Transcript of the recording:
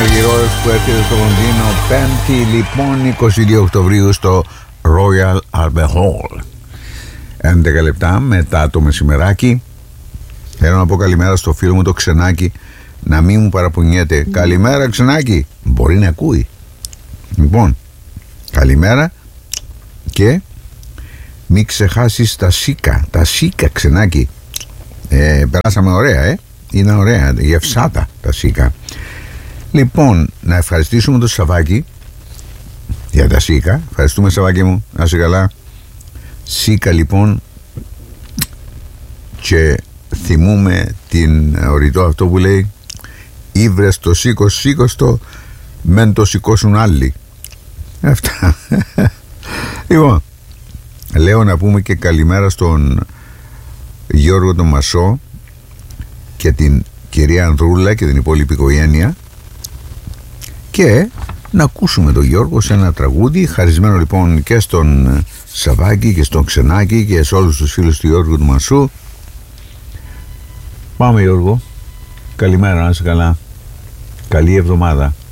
Αργυρός που έρχεται στο Λονδίνο 5η λοιπόν 22 Οκτωβρίου στο Royal Albert Hall. 11 λεπτά μετά το μεσημεράκι. Θέλω να πω καλημέρα στο φίλο μου το Ξενάκι, να μην μου παραπονιέται. Καλημέρα Ξενάκι. Μπορεί να ακούει. Λοιπόν, καλημέρα. Και μην ξεχάσεις τα σίκα. Τα σίκα Ξενάκι. Περάσαμε ωραία, είναι ωραία, γευσάτα τα σίκα. Λοιπόν, να ευχαριστήσουμε το Σαββάκι για τα σίκα. Ευχαριστούμε Σαββάκι μου, να είσαι καλά. Σίκα λοιπόν. Και θυμούμε την οριτό αυτό που λέει: ήβρες το σήκωστο, μεν το σηκώσουν άλλοι. Αυτά. Λοιπόν, λέω να πούμε και καλημέρα στον Γιώργο τον Μασό και την κυρία Ανδρούλα και την υπόλοιπη οικογένεια, και να ακούσουμε τον Γιώργο σε ένα τραγούδι χαρισμένο λοιπόν και στον Σαββάκη και στον Ξενάκη και σε όλους τους φίλους του Γιώργου του Μασού. Πάμε Γιώργο, καλημέρα, να είσαι καλά, καλή εβδομάδα.